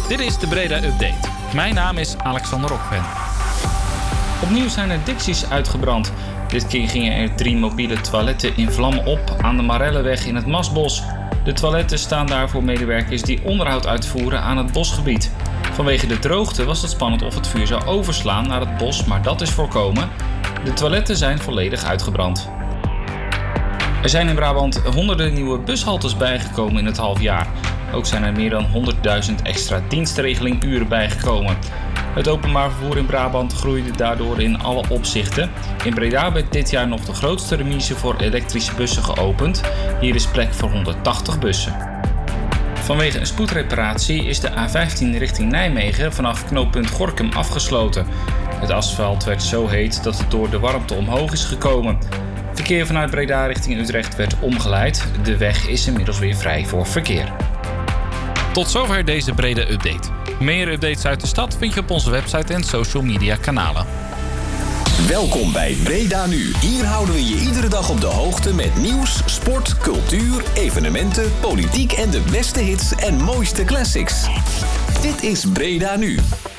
Dit is de Breda Update. Mijn naam is Alexander Rokven. Opnieuw zijn er Dixies uitgebrand. Dit keer gingen er 3 mobiele toiletten in vlammen op aan de Marellenweg in het Masbos. De toiletten staan daar voor medewerkers die onderhoud uitvoeren aan het bosgebied. Vanwege de droogte was het spannend of het vuur zou overslaan naar het bos, maar dat is voorkomen. De toiletten zijn volledig uitgebrand. Er zijn in Brabant honderden nieuwe bushaltes bijgekomen in het halfjaar. Ook zijn er meer dan 100.000 extra dienstregelinguren bijgekomen. Het openbaar vervoer in Brabant groeide daardoor in alle opzichten. In Breda werd dit jaar nog de grootste remise voor elektrische bussen geopend. Hier is plek voor 180 bussen. Vanwege een spoedreparatie is de A15 richting Nijmegen vanaf knooppunt Gorinchem afgesloten. Het asfalt werd zo heet dat het door de warmte omhoog is gekomen. Verkeer vanuit Breda richting Utrecht werd omgeleid. De weg is inmiddels weer vrij voor verkeer. Tot zover deze Breda Update. Meer updates uit de stad vind je op onze website en social media kanalen. Welkom bij Breda Nu. Hier houden we je iedere dag op de hoogte met nieuws, sport, cultuur, evenementen, politiek en de beste hits en mooiste classics. Dit is Breda Nu.